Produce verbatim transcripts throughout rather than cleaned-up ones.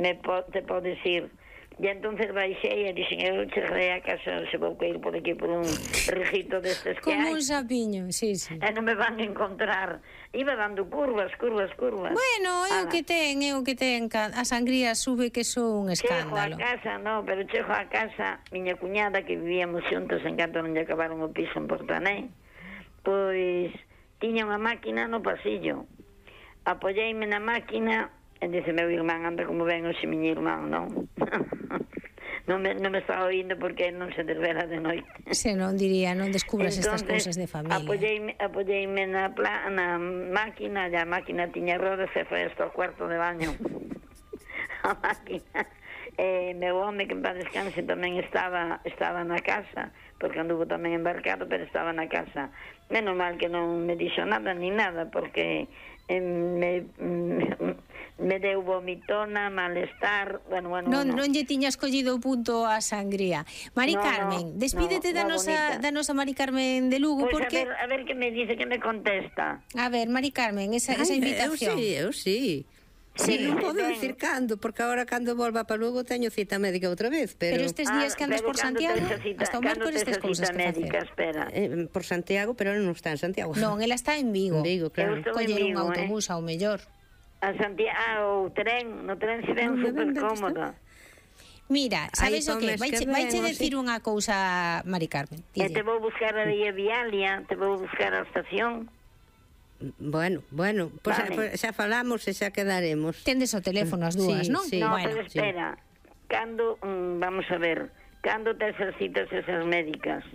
me po, te podes ir. E entonces baixei e dixen, eu chegarei a casa, se vou cair por aquí por un rejito destes que Como hai. un sapiño, sí, sí. E non me van a encontrar. Iba dando curvas, curvas, curvas. Bueno, é o Ala. que ten, é o que ten. A sangría sube que son un escándalo. Chego a casa, no, pero chego a casa, miña cuñada, que vivíamos xuntos en canto non lle acabaron o piso en Portané, pois tiña unha máquina no pasillo. Apoyeime na máquina e dice, meu irmán, anda como ven hoxe miña irmán, non? non, me, non me está oindo porque non se desvela de noite. Se non diría, non descubras Entonces, estas cousas de familia. Apoyeime, apoyeime na, pla, na máquina, e a máquina tiña rodas e foi hasta o cuarto de baño. A máquina. Eh, meu home, que en paz descanse, tamén estaba, estaba na casa, porque anduvo tamén embarcado, pero estaba na casa. Menos mal que non me dixo nada ni nada, porque eh, me, me, me deu vomitona, malestar, bueno, bueno, Non, bueno. non lle tiñas collido o punto a sangría. Mari No, Carmen, no, despídete no, da moi nosa bonita. da nosa Mari Carmen de Lugo, Pois porque a ver, a ver que me dice, que me contesta. a ver, Mari Carmen, esa, esa Ai, invitación. Eu sí, eu sí. Sí, Sí, non podo ben. dicir cando, porque agora cando volva para Lugo teño cita médica outra vez, pero, Pero estes días que andas pero por cando Santiago, tes a cita- hasta o cando mércores tes tes a cousas cita que médica, facer. espera. eh, por Santiago, pero non está en Santiago. Non, ela está en Vigo. En Vigo, claro. Eu estou en Coller un Vigo, eh. autobús ao mellor. A Santiago, o tren, no tren se ven Non me super ven, cómoda. Mira, sabes Aí o que? tomes Vaiche, que vaiche ven, decir así. unha cousa, Mari Carmen. E te Dille. vou buscar a Vía Vialia, te vou buscar a estación. Bueno, bueno, pues, Vale. pues xa falamos e xa quedaremos. Tendes o teléfono as dúas, Sí, non? sí. No, Bueno, pero espera. Cando, mm, vamos a ver, cando tes as citas esas médicas?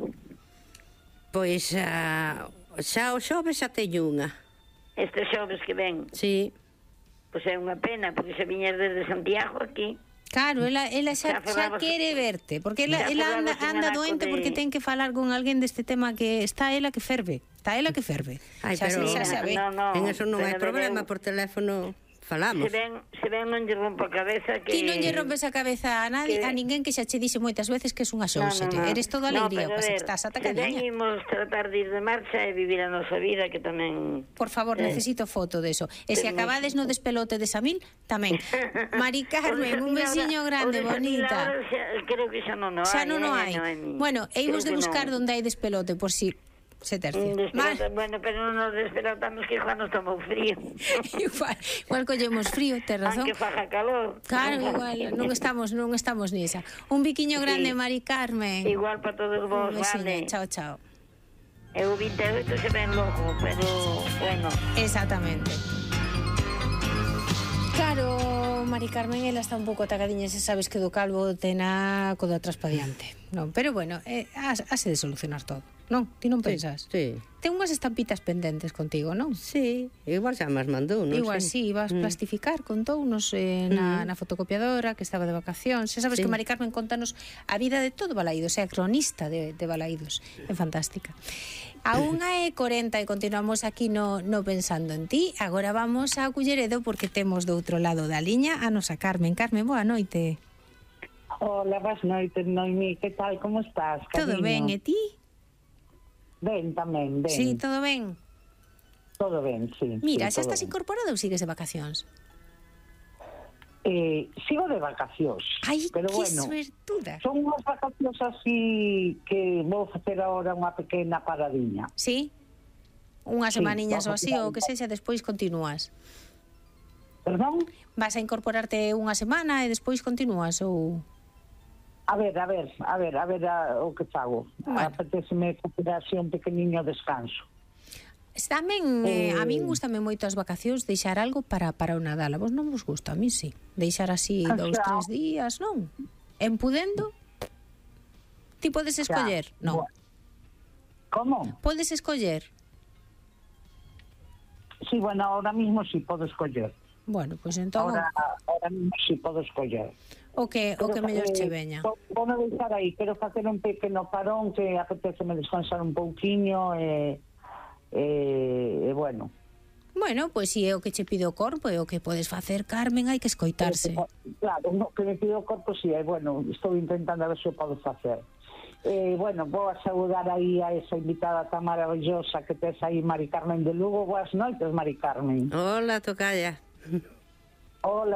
Pois a, xa o xoves xa teño unha. Estes xoves que ven. Sí. Pois é unha pena, porque se viñas desde Santiago aquí. claro, ela, ela xa, Xa xa falamos- quere verte, porque ela, xa ela anda, falamos un anda anaco doente de- porque ten que falar con alguén deste tema que está ela que ferve. Está ela que ferve. Ai, xa, pero- se- xa se ve. No, no, en eso non hai pero problema, eu- por teléfono Se falamos. ven, se ven non lle rompo a cabeza que... Ti non lle rompes a cabeza a nadie, que- a ninguén que xa che dixe moitas veces que es unha xouxa. Eres toda alegría, no, o que pero a ver, estás se atacadiña. venimos tratar de ir de marcha e vivir a nosa vida, que tamén... Por favor, Eh, necesito foto de eso. E se temos- acabades no despelote de Samil, tamén. Mari Carmen, un besiño grande, bonita. Ahora xa, creo que xa non o hai. Xa non o eh, hai. Noemi. Bueno, eimos de Creo que buscar non. onde hai despelote, por si se tercia. Mm, Mar- desperota- Bueno, pero non nos despertamos que Juan nos tomou frío. igual, igual collemos frío, tes razón. Aunque faja calor. Claro, igual, non estamos, non estamos nisa. Un biquiño grande, Sí. Mari Carmen. Igual para todos vos, Un besiño, vale. chao, chao. E o vinte e oito se ven logo, pero, bueno... Exactamente. Claro, Mari Carmen, ela está un pouco atacadiña, se sabes que do calvo tena co do atrás pa diante. Non, pero bueno, eh, has, hase de solucionar todo. Non, ti non pensas? Sí. Ten unhas estampitas pendentes contigo, non? Sí, igual xa máis mandou, non Igual sí, sei. ibas Mm. plastificar, contounos eh, na, na fotocopiadora que estaba de vacacións. Se sabes Sí. que Mari Carmen contanos a vida de todo Balaídos, é a cronista de, de Balaídos. É fantástica. A unha e corenta e continuamos aquí no, no Pensando en Ti. Agora vamos a Culleredo porque temos do outro lado da liña a nosa Carmen. Carmen, boa noite. Hola, boas noites, Noemí, que tal, como estás, Todo cariño? ben, e ti? Ben, tamén, ben. Sí, todo ben. Todo ben, sí. Mira, sí, xa todo estás ben. incorporado ou sigues de vacacións? Eh, sigo de vacacións, Ai, pero que bueno, suertuda. son unhas vacacións así que vou facer agora unha pequena paradiña. Sí? Unhas Sí, semaniñas ou vamos a así, tirar ou que un sexa, despois continúas. Perdón? Vas a incorporarte unha semana e despois continúas ou... A ver, a ver, a ver, a ver a, o que fago. Bueno. Apeteceme facer así un pequeniño descanso. Tamén, eh, a min Eh. gustame moito as vacacións deixar algo para para o Nadal. A vos non vos gusta? A mí sí. Deixar así O dous, sea, tres días, non? En pudendo? Ti podes Xa, escoller? Non. bueno. Como? Podes escoller? Sí, bueno, ahora mismo sí podo escoller. Bueno, pois pues entón Ahora, ahora mismo sí podo escoller. o que o que mellor eh, che veña. vou- Vou deixar aí, quero facer un pequeno parón que apeteceme descansar un pouquiño e, e, e bueno. Bueno, pois pues, si é o que che pide o corpo e o que podes facer, Carmen, hai que escoitarse. Claro, no, que me pide o corpo si, sí, bueno, estou intentando a ver se o podo facer. Eh, bueno, vou a saudar aí a esa invitada tan maravillosa que tes aí, Mari Carmen de Lugo. Boas noites, Mari Carmen. Hola, tocalla. Hola.